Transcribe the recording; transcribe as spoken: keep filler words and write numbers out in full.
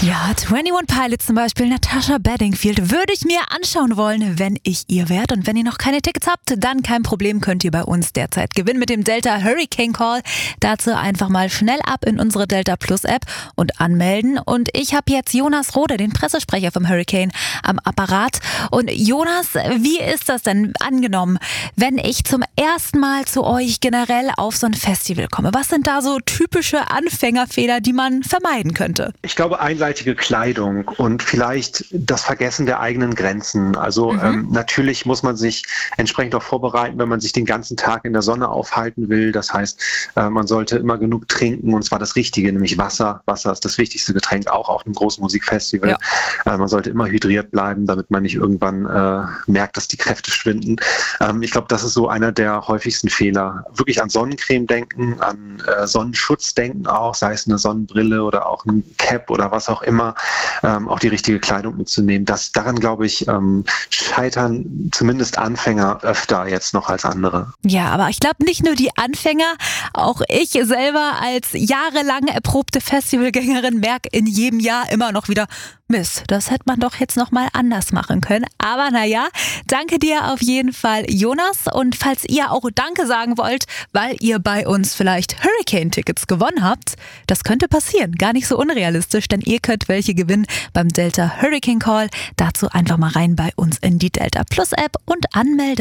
Ja, einundzwanzig Pilots zum Beispiel, Natasha Bedingfield, würde ich mir anschauen wollen, wenn ich ihr wärt. Und wenn ihr noch keine Tickets habt, dann kein Problem, könnt ihr bei uns derzeit gewinnen mit dem Delta Hurricane Call. Dazu einfach mal schnell ab in unsere Delta Plus App und anmelden. Und ich habe jetzt Jonas Rode, den Pressesprecher vom Hurricane, am Apparat. Und Jonas, wie ist das denn angenommen, wenn ich zum ersten Mal zu euch generell auf so ein Festival komme? Was sind da so typische Anfängerfehler, die man vermeiden könnte? Ich glaube, einseitige Kleidung und vielleicht das Vergessen der eigenen Grenzen. Also mhm. ähm, natürlich muss man sich entsprechend auch vorbereiten, wenn man sich den ganzen Tag in der Sonne aufhalten will. Das heißt, äh, man sollte immer genug trinken, und zwar das Richtige, nämlich Wasser. Wasser ist das wichtigste Getränk, auch auf einem großen Musikfestival. Ja. Äh, man sollte immer hydriert bleiben, damit man nicht irgendwann äh, merkt, dass die Kräfte schwinden. Ähm, ich glaube, das ist so einer der häufigsten Fehler. Wirklich an Sonnencreme denken, an äh, Sonnenschutz denken auch, sei es eine Sonnenbrille oder auch ein Cap oder was auch immer, ähm, auch die richtige Kleidung mitzunehmen. Das, daran, glaube ich, ähm, scheitern zumindest Anfänger öfter jetzt noch als andere. Ja, aber ich glaube nicht nur die Anfänger, auch ich selber als jahrelang erprobte Festivalgängerin merke in jedem Jahr immer noch wieder, Mist, das hätte man doch jetzt nochmal anders machen können. Aber naja, danke dir auf jeden Fall, Jonas. Und falls ihr auch Danke sagen wollt, weil ihr bei uns vielleicht Hurricane-Tickets gewonnen habt, das könnte passieren. Gar nicht so unrealistisch, denn ihr könnt welche gewinnen beim Delta Hurricane Call. Dazu einfach mal rein bei uns in die Delta Plus App und anmelden.